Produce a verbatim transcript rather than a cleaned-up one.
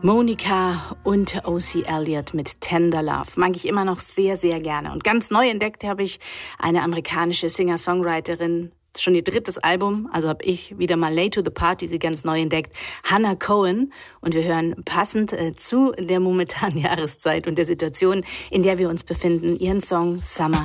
Monica und O C. Elliott mit Tender Love mag ich immer noch sehr, sehr gerne. Und ganz neu entdeckt habe ich eine amerikanische Singer-Songwriterin, schon ihr drittes Album, also habe ich wieder mal Late to the Party sie ganz neu entdeckt, Hannah Cohen. Und wir hören passend äh, zu der momentanen Jahreszeit und der Situation, in der wir uns befinden, ihren Song Summer